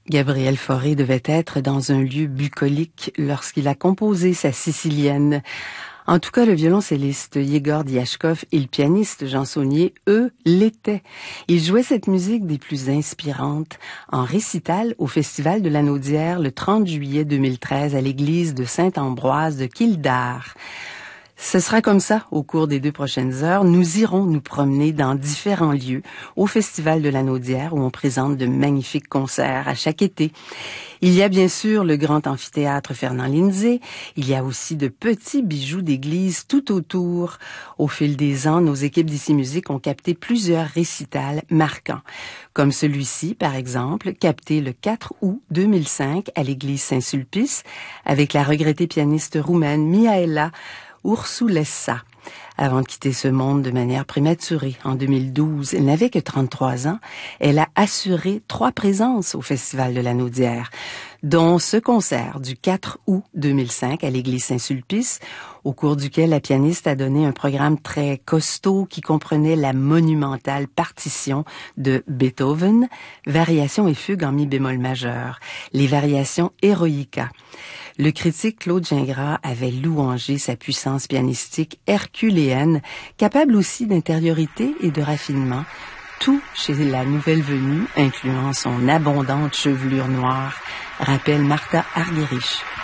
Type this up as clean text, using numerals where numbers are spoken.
Gabriel Fauré devait être dans un lieu bucolique lorsqu'il a composé sa Sicilienne. En tout cas, le violoncelliste Yegor Diachkov et le pianiste Jean Saunier, eux, l'étaient. Ils jouaient cette musique des plus inspirantes en récital au Festival de la Naudière le 30 juillet 2013 à l'église de Saint-Ambroise de Kildare. Ce sera comme ça au cours des 2 prochaines heures. Nous irons nous promener dans différents lieux au Festival de la Naudière où on présente de magnifiques concerts à chaque été. Il y a bien sûr le grand amphithéâtre Fernand Lindsay. Il y a aussi de petits bijoux d'église tout autour. Au fil des ans, nos équipes d'Ici Musique ont capté plusieurs récitals marquants. Comme celui-ci, par exemple, capté le 4 août 2005 à l'église Saint-Sulpice avec la regrettée pianiste roumaine Mihaela Ursulesa. Avant de quitter ce monde de manière prématurée, en 2012, elle n'avait que 33 ans, elle a assuré 3 présences au Festival de la Naudière, dont ce concert du 4 août 2005 à l'église Saint-Sulpice, au cours duquel la pianiste a donné un programme très costaud qui comprenait la monumentale partition de Beethoven, variations et fugues en mi bémol majeur, les variations Eroica. Le critique Claude Gingras avait louangé sa puissance pianistique herculéenne, capable aussi d'intériorité et de raffinement, tout chez la nouvelle venue, incluant son abondante chevelure noire, rappelle Martha Argerich.